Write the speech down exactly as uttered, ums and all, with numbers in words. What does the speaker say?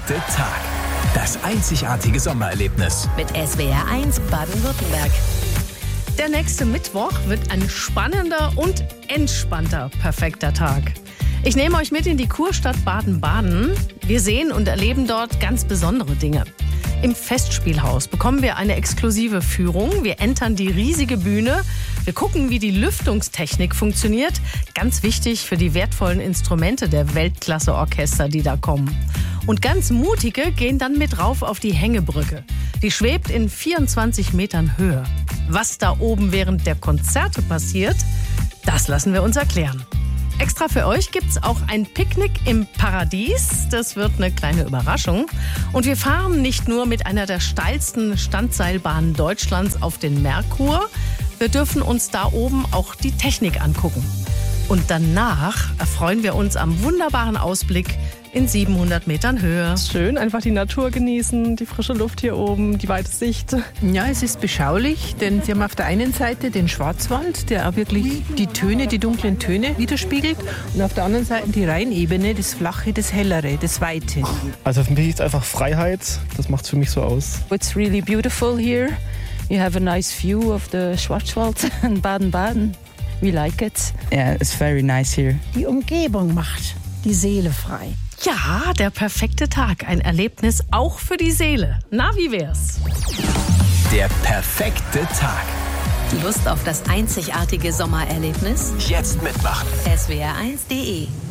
perfekte Tag. Das einzigartige Sommererlebnis. Mit S W R eins Baden-Württemberg. Der nächste Mittwoch wird ein spannender und entspannter perfekter Tag. Ich nehme euch mit in die Kurstadt Baden-Baden. Wir sehen und erleben dort ganz besondere Dinge. Im Festspielhaus bekommen wir eine exklusive Führung. Wir entern die riesige Bühne. Wir gucken, wie die Lüftungstechnik funktioniert. Ganz wichtig für die wertvollen Instrumente der Weltklasse-Orchester, die da kommen. Und ganz mutige gehen dann mit rauf auf die Hängebrücke. Die schwebt in vierundzwanzig Metern Höhe. Was da oben während der Konzerte passiert, das lassen wir uns erklären. Extra für euch gibt's auch ein Picknick im Paradies. Das wird eine kleine Überraschung. Und wir fahren nicht nur mit einer der steilsten Standseilbahnen Deutschlands auf den Merkur. Wir dürfen uns da oben auch die Technik angucken. Und danach erfreuen wir uns am wunderbaren Ausblick in siebenhundert Metern Höhe. Schön, einfach die Natur genießen, die frische Luft hier oben, die weite Sicht. Ja, es ist beschaulich, denn Sie haben auf der einen Seite den Schwarzwald, der auch wirklich die Töne, die dunklen Töne widerspiegelt. Und auf der anderen Seite die Rheinebene, das Flache, das Hellere, das Weite. Also für mich ist einfach Freiheit, das macht es für mich so aus. It's really beautiful here. You have a nice view of the Schwarzwald and Baden-Baden. We like it. Yeah, it's very nice here. Die Umgebung macht die Seele frei. Ja, der perfekte Tag. Ein Erlebnis auch für die Seele. Na, wie wär's? Der perfekte Tag. Lust auf das einzigartige Sommererlebnis? Jetzt mitmachen. S W R eins punkt de